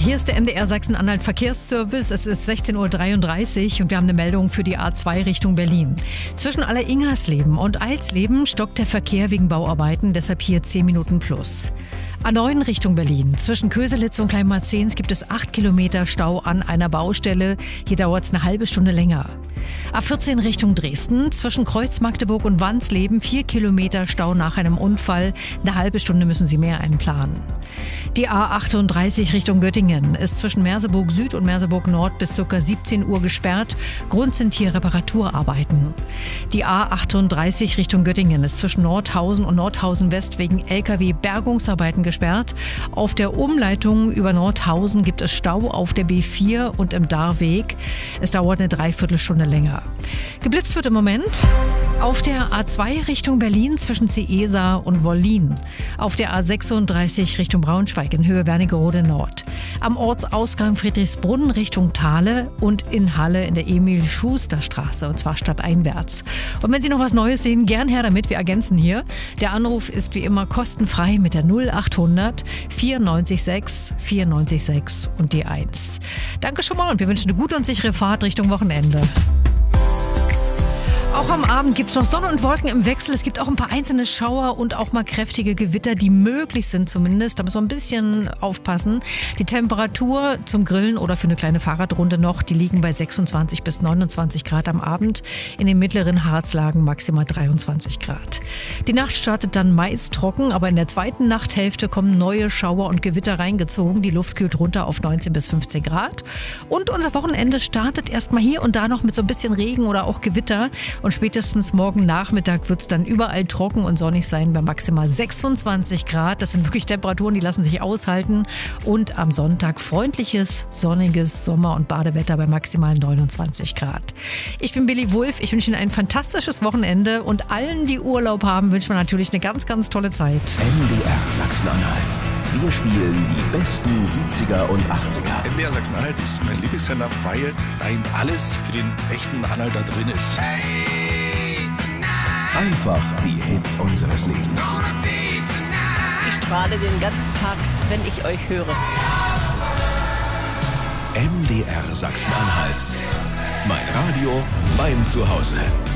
Hier ist der MDR Sachsen-Anhalt Verkehrsservice. Es ist 16.33 Uhr und wir haben eine Meldung für die A2 Richtung Berlin. Zwischen Alleringersleben und Alsleben stockt der Verkehr wegen Bauarbeiten, deshalb hier 10 Minuten plus. A9 Richtung Berlin. Zwischen Köselitz und Kleinmarzens gibt es 8 Kilometer Stau an einer Baustelle. Hier dauert es eine halbe Stunde länger. A14 Richtung Dresden. Zwischen Kreuz Magdeburg und Wansleben 4 Kilometer Stau nach einem Unfall. Eine halbe Stunde müssen Sie mehr einplanen. Die A38 Richtung Göttingen ist zwischen Merseburg Süd und Merseburg Nord bis ca. 17 Uhr gesperrt. Grund sind hier Reparaturarbeiten. Die A38 Richtung Göttingen ist zwischen Nordhausen und Nordhausen West wegen LKW-Bergungsarbeiten gesperrt. Auf der Umleitung über Nordhausen gibt es Stau auf der B4 und im Darweg. Es dauert eine Dreiviertelstunde länger. Geblitzt wird im Moment auf der A2 Richtung Berlin zwischen Ciesa und Wollin. Auf der A36 Richtung Braunschweig in Höhe Wernigerode Nord. Am Ortsausgang Friedrichsbrunn Richtung Thale und in Halle in der Emil-Schuster-Straße, und zwar stadteinwärts. Und wenn Sie noch was Neues sehen, gern her damit, wir ergänzen hier. Der Anruf ist wie immer kostenfrei mit der 0800 94 94 und die 1. Danke schon mal und wir wünschen eine gute und sichere Fahrt Richtung Wochenende. Auch am Abend gibt es noch Sonne und Wolken im Wechsel. Es gibt auch ein paar einzelne Schauer und auch mal kräftige Gewitter, die möglich sind zumindest. Da muss man ein bisschen aufpassen. Die Temperatur zum Grillen oder für eine kleine Fahrradrunde noch, die liegen bei 26 bis 29 Grad am Abend. In den mittleren Harzlagen maximal 23 Grad. Die Nacht startet dann meist trocken, aber in der zweiten Nachthälfte kommen neue Schauer und Gewitter reingezogen. Die Luft kühlt runter auf 19 bis 15 Grad. Und unser Wochenende startet erstmal hier und da noch mit so ein bisschen Regen oder auch Gewitter. Und spätestens morgen Nachmittag wird es dann überall trocken und sonnig sein bei maximal 26 Grad. Das sind wirklich Temperaturen, die lassen sich aushalten. Und am Sonntag freundliches, sonniges Sommer- und Badewetter bei maximal 29 Grad. Ich bin Billy Wulff. Ich wünsche Ihnen ein fantastisches Wochenende. Und allen, die Urlaub haben, wünschen wir natürlich eine ganz, ganz tolle Zeit. MDR Sachsen-Anhalt. Wir spielen die besten 70er und 80er. MDR Sachsen-Anhalt ist mein Lieblingssender, weil da eben alles für den echten Anhalter drin ist. Einfach die Hits unseres Lebens. Ich strahle den ganzen Tag, wenn ich euch höre. MDR Sachsen-Anhalt. Mein Radio, mein Zuhause.